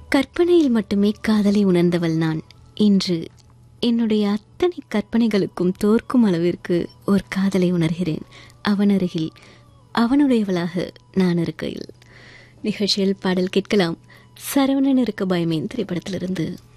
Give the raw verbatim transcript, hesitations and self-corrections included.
கற்பனையில் மட்டுமே காதலை உணர்ந்தவள் நான். இன்று என்னுடைய அத்தனை கற்பனைகளுக்கும் தோற்கும் அளவிற்கு ஒரு காதலை உணர்கிறேன். அவன் அருகில் அவனுடையவளாக நான் இருக்கையில். நிகழ்ச்சியில் பாடல் கேட்கலாம். சரவணன் இருக்க பயமேன் திரைப்படத்திலிருந்து.